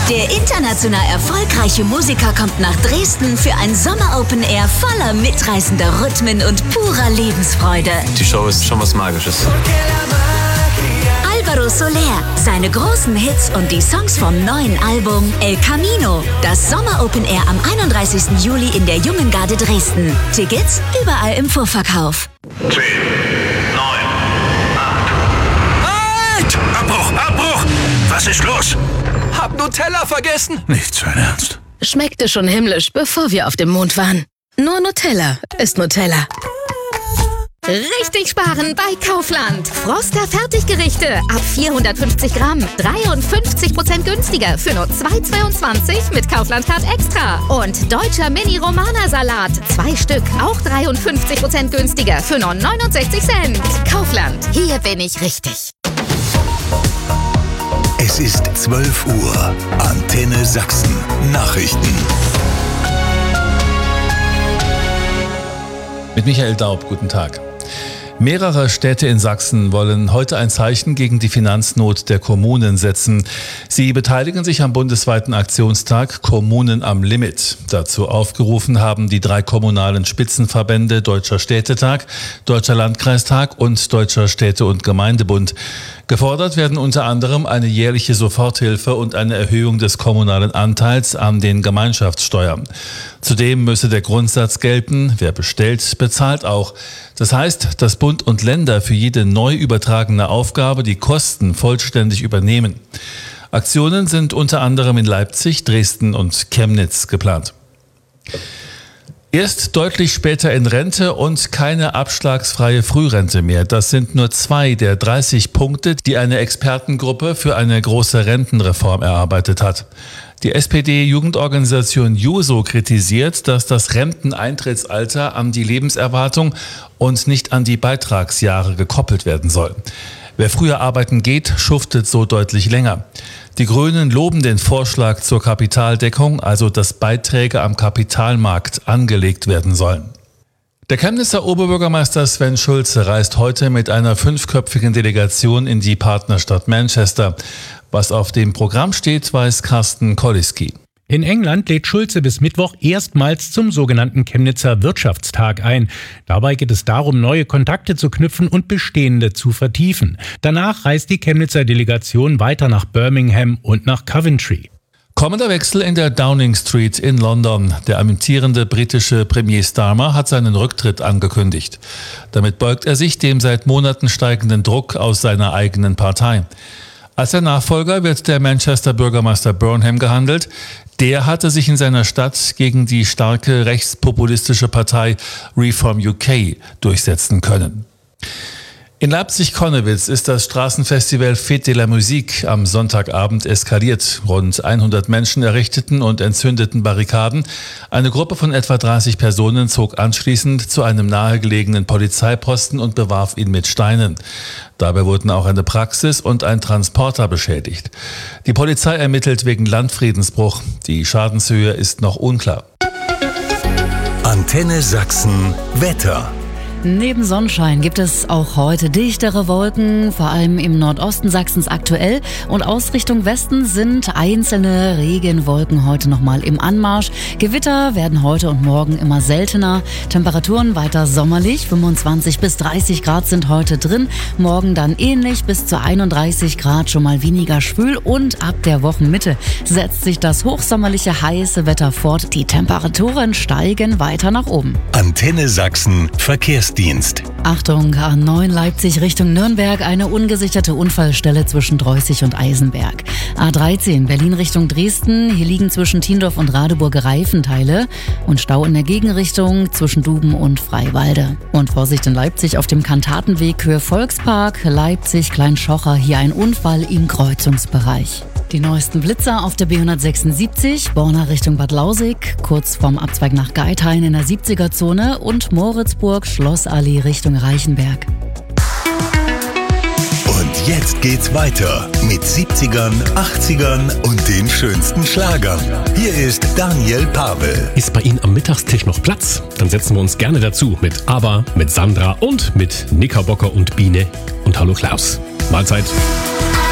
Der international erfolgreiche Musiker kommt nach Dresden für ein Sommer-Open Air voller mitreißender Rhythmen und purer Lebensfreude. Die Show ist schon was Magisches. Álvaro Soler, seine großen Hits und die Songs vom neuen Album El Camino. Das Sommer-Open Air am 31. Juli in der Jungen Garde Dresden. Tickets überall im Vorverkauf. 10, 9, 8. Halt! Abbruch! Was ist los? Hab Nutella vergessen. Nicht sein Ernst. Schmeckte schon himmlisch, bevor wir auf dem Mond waren. Nur Nutella ist Nutella. Richtig sparen bei Kaufland. Froster Fertiggerichte ab 450 Gramm. 53% günstiger für nur 2,22 mit Kaufland Card Extra. Und deutscher Mini-Romana-Salat. 2 Stück, auch 53% günstiger für nur 69 Cent. Kaufland, hier bin ich richtig. Es ist 12 Uhr. Antenne Sachsen. Nachrichten. Mit Michael Daub, guten Tag. Mehrere Städte in Sachsen wollen heute ein Zeichen gegen die Finanznot der Kommunen setzen. Sie beteiligen sich am bundesweiten Aktionstag Kommunen am Limit. Dazu aufgerufen haben die 3 kommunalen Spitzenverbände Deutscher Städtetag, Deutscher Landkreistag und Deutscher Städte- und Gemeindebund. Gefordert werden unter anderem eine jährliche Soforthilfe und eine Erhöhung des kommunalen Anteils an den Gemeinschaftssteuern. Zudem müsse der Grundsatz gelten, wer bestellt, bezahlt auch. Das heißt, dass Bund und Länder für jede neu übertragene Aufgabe die Kosten vollständig übernehmen. Aktionen sind unter anderem in Leipzig, Dresden und Chemnitz geplant. Erst deutlich später in Rente und keine abschlagsfreie Frührente mehr. Das sind nur 2 der 30 Punkte, die eine Expertengruppe für eine große Rentenreform erarbeitet hat. Die SPD-Jugendorganisation Juso kritisiert, dass das Renteneintrittsalter an die Lebenserwartung und nicht an die Beitragsjahre gekoppelt werden soll. Wer früher arbeiten geht, schuftet so deutlich länger. Die Grünen loben den Vorschlag zur Kapitaldeckung, also dass Beiträge am Kapitalmarkt angelegt werden sollen. Der Chemnitzer Oberbürgermeister Sven Schulze reist heute mit einer 5-köpfigen Delegation in die Partnerstadt Manchester. Was auf dem Programm steht, weiß Carsten Koliski. In England lädt Schulze bis Mittwoch erstmals zum sogenannten Chemnitzer Wirtschaftstag ein. Dabei geht es darum, neue Kontakte zu knüpfen und bestehende zu vertiefen. Danach reist die Chemnitzer Delegation weiter nach Birmingham und nach Coventry. Kommender Wechsel in der Downing Street in London. Der amtierende britische Premier Starmer hat seinen Rücktritt angekündigt. Damit beugt er sich dem seit Monaten steigenden Druck aus seiner eigenen Partei. Als sein Nachfolger wird der Manchester Bürgermeister Burnham gehandelt. Der hatte sich in seiner Stadt gegen die starke rechtspopulistische Partei Reform UK durchsetzen können. In Leipzig-Connewitz ist das Straßenfestival Fête de la Musique am Sonntagabend eskaliert. Rund 100 Menschen errichteten und entzündeten Barrikaden. Eine Gruppe von etwa 30 Personen zog anschließend zu einem nahegelegenen Polizeiposten und bewarf ihn mit Steinen. Dabei wurden auch eine Praxis und ein Transporter beschädigt. Die Polizei ermittelt wegen Landfriedensbruch. Die Schadenshöhe ist noch unklar. Antenne Sachsen Wetter. Neben Sonnenschein gibt es auch heute dichtere Wolken, vor allem im Nordosten Sachsens aktuell. Und aus Richtung Westen sind einzelne Regenwolken heute nochmal im Anmarsch. Gewitter werden heute und morgen immer seltener. Temperaturen weiter sommerlich, 25 bis 30 Grad sind heute drin. Morgen dann ähnlich, bis zu 31 Grad, schon mal weniger schwül. Und ab der Wochenmitte setzt sich das hochsommerliche heiße Wetter fort. Die Temperaturen steigen weiter nach oben. Antenne Sachsen Verkehrsdienst. Achtung, A9 Leipzig Richtung Nürnberg, eine ungesicherte Unfallstelle zwischen Dreußig und Eisenberg. A13 Berlin Richtung Dresden, hier liegen zwischen Tiendorf und Radeburg Reifenteile und Stau in der Gegenrichtung zwischen Duben und Freiwalde. Und Vorsicht in Leipzig auf dem Kantatenweg Höhe Volkspark, Leipzig Kleinschocher, hier ein Unfall im Kreuzungsbereich. Die neuesten Blitzer auf der B176, Borna Richtung Bad Lausick, kurz vorm Abzweig nach Geithain in der 70er-Zone und Moritzburg, Schlossallee Richtung Reichenberg. Und jetzt geht's weiter mit 70ern, 80ern und den schönsten Schlagern. Hier ist Daniel Pavel. Ist bei Ihnen am Mittagstisch noch Platz? Dann setzen wir uns gerne dazu mit ABBA, mit Sandra und mit Knickerbocker und Biene. Und hallo Klaus. Mahlzeit.